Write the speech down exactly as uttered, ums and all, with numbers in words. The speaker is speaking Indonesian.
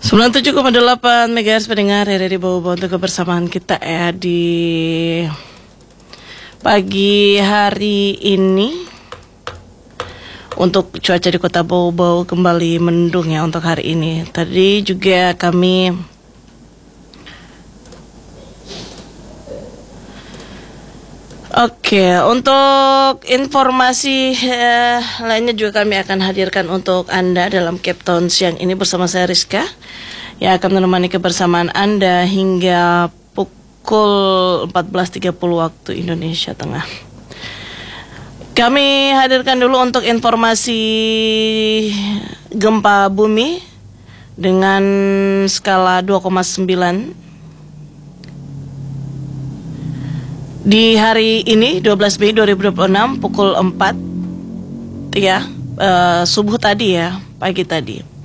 sembilan puluh tujuh koma delapan megahertz pendengar R R I Bobo untuk kebersamaan kita ya di pagi hari ini. Untuk cuaca di kota Bobo kembali mendung ya untuk hari ini. Tadi juga kami Oke, untuk informasi eh, lainnya juga kami akan hadirkan untuk Anda dalam Cape Town siang ini bersama saya Rizka yang akan menemani kebersamaan Anda hingga pukul empat belas tiga puluh waktu Indonesia Tengah. Kami hadirkan dulu untuk informasi gempa bumi dengan skala dua koma sembilan. Di hari ini dua belas Mei dua ribu dua puluh enam pukul empat ya, uh, subuh tadi ya, pagi tadi.